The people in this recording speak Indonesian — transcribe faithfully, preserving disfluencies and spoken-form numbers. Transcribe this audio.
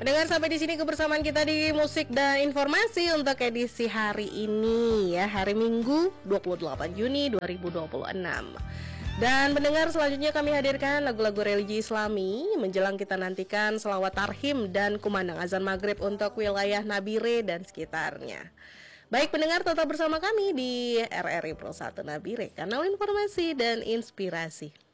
Pendengar, sampai di sini kebersamaan kita di Musik dan Informasi untuk edisi hari ini ya, hari Minggu dua puluh delapan Juni dua ribu dua puluh enam. Dan pendengar, selanjutnya kami hadirkan lagu-lagu religi Islami menjelang kita nantikan selawat tarhim dan kumandang azan maghrib untuk wilayah Nabire dan sekitarnya. Baik pendengar, tetap bersama kami di R R I Pro satu Nabire, kanal informasi dan inspirasi.